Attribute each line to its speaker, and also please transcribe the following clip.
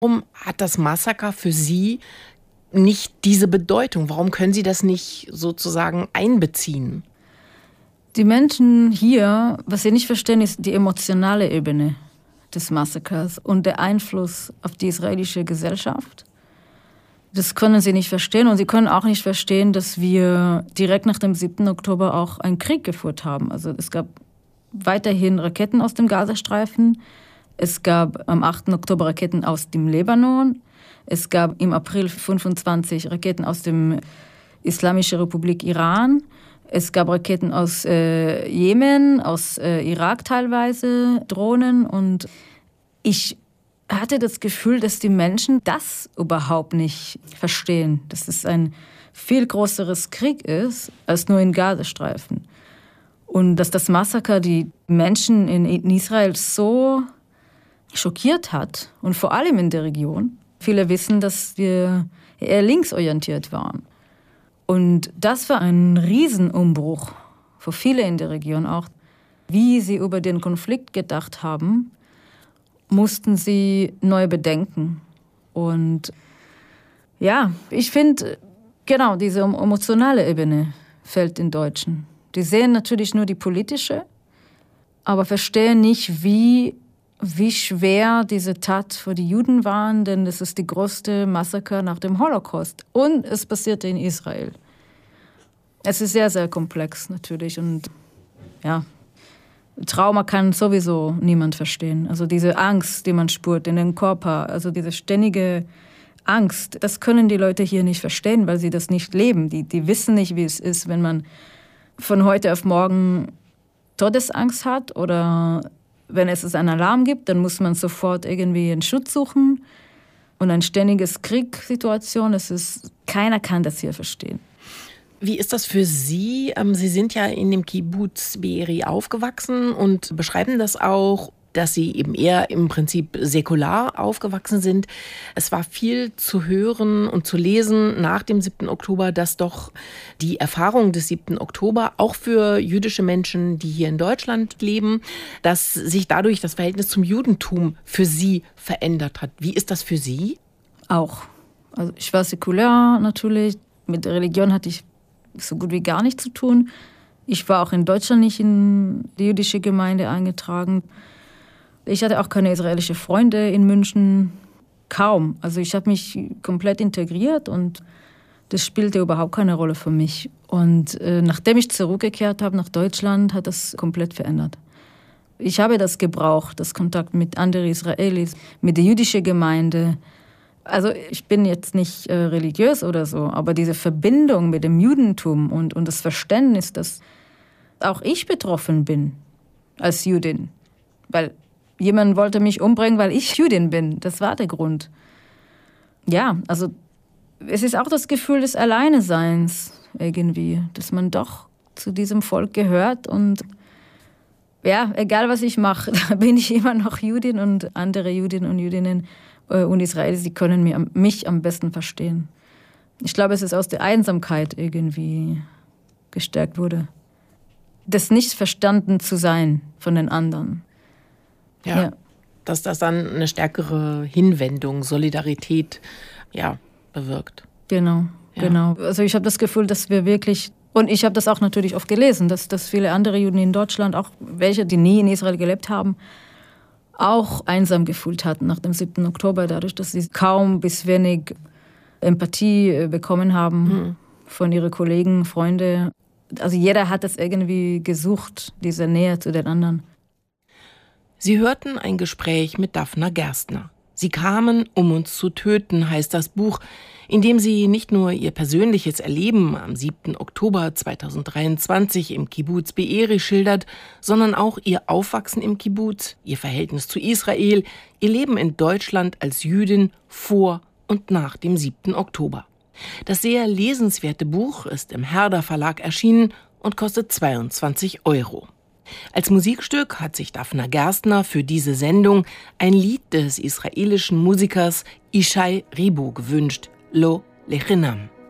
Speaker 1: Warum hat das Massaker für Sie nicht diese Bedeutung? Warum können Sie das nicht sozusagen einbeziehen?
Speaker 2: Die Menschen hier, was sie nicht verstehen, ist die emotionale Ebene des Massakers und der Einfluss auf die israelische Gesellschaft. Das können sie nicht verstehen und sie können auch nicht verstehen, dass wir direkt nach dem 7. Oktober auch einen Krieg geführt haben. Also es gab weiterhin Raketen aus dem Gazastreifen. Es gab am 8. Oktober Raketen aus dem Libanon. Es gab im April 25 Raketen aus der Islamischen Republik Iran. Es gab Raketen aus Jemen, aus Irak teilweise, Drohnen. Und ich hatte das Gefühl, dass die Menschen das überhaupt nicht verstehen. Dass es ein viel größeres Krieg ist, als nur in Gazastreifen. Und dass das Massaker die Menschen in Israel so schockiert hat. Und vor allem in der Region. Viele wissen, dass wir eher linksorientiert waren. Und das war ein Riesenumbruch für viele in der Region auch. Wie sie über den Konflikt gedacht haben, mussten sie neu bedenken. Und ja, ich finde, genau, diese emotionale Ebene fehlt den Deutschen. Die sehen natürlich nur die politische, aber verstehen nicht, wie schwer diese Tat für die Juden war, denn das ist die größte Massaker nach dem Holocaust. Und es passierte in Israel. Es ist sehr, sehr komplex natürlich. Und ja, Trauma kann sowieso niemand verstehen. Also diese Angst, die man spürt in den Körper, also diese ständige Angst, das können die Leute hier nicht verstehen, weil sie das nicht leben. Die wissen nicht, wie es ist, wenn man von heute auf morgen Todesangst hat oder wenn es einen Alarm gibt, dann muss man sofort irgendwie einen Schutz suchen. Und ein ständiges Kriegssituation, keiner kann das hier verstehen.
Speaker 1: Wie ist das für Sie? Sie sind ja in dem Kibbuz Be'eri aufgewachsen und beschreiben das auch, dass Sie eben eher im Prinzip säkular aufgewachsen sind. Es war viel zu hören und zu lesen nach dem 7. Oktober, dass doch die Erfahrung des 7. Oktober auch für jüdische Menschen, die hier in Deutschland leben, dass sich dadurch das Verhältnis zum Judentum für Sie verändert hat. Wie ist das für Sie?
Speaker 2: Auch. Also ich war säkular natürlich. Mit der Religion hatte ich so gut wie gar nichts zu tun. Ich war auch in Deutschland nicht in die jüdische Gemeinde eingetragen. Ich hatte auch keine israelischen Freunde in München. Kaum. Also ich habe mich komplett integriert und das spielte überhaupt keine Rolle für mich. Und nachdem ich zurückgekehrt habe nach Deutschland, hat das komplett verändert. Ich habe das gebraucht, das Kontakt mit anderen Israelis, mit der jüdischen Gemeinde. Also ich bin jetzt nicht religiös oder so, aber diese Verbindung mit dem Judentum und das Verständnis, dass auch ich betroffen bin als Jüdin. Weil jemand wollte mich umbringen, weil ich Jüdin bin. Das war der Grund. Ja, also es ist auch das Gefühl des Alleineseins irgendwie, dass man doch zu diesem Volk gehört und ja, egal was ich mache, da bin ich immer noch Jüdin und andere Jüdinnen und Jüdinnen und Israelis, die können mich am besten verstehen. Ich glaube, es ist aus der Einsamkeit irgendwie gestärkt wurde. Das nicht verstanden zu sein von den anderen.
Speaker 1: Ja, dass das dann eine stärkere Hinwendung, Solidarität, bewirkt.
Speaker 2: Genau. Also ich habe das Gefühl, dass wir wirklich, und ich habe das auch natürlich oft gelesen, dass viele andere Juden in Deutschland, auch welche, die nie in Israel gelebt haben, auch einsam gefühlt hatten nach dem 7. Oktober, dadurch, dass sie kaum bis wenig Empathie bekommen haben von ihren Kollegen, Freunden. Also jeder hat das irgendwie gesucht, diese Nähe zu den anderen.
Speaker 1: Sie hörten ein Gespräch mit Dafna Gerstner. Sie kamen, um uns zu töten, heißt das Buch, in dem sie nicht nur ihr persönliches Erleben am 7. Oktober 2023 im Kibbuz Be'eri schildert, sondern auch ihr Aufwachsen im Kibbuz, ihr Verhältnis zu Israel, ihr Leben in Deutschland als Jüdin vor und nach dem 7. Oktober. Das sehr lesenswerte Buch ist im Herder Verlag erschienen und kostet 22 €. Als Musikstück hat sich Dafna Gerstner für diese Sendung ein Lied des israelischen Musikers Ishai Ribo gewünscht, Lo Lechinam.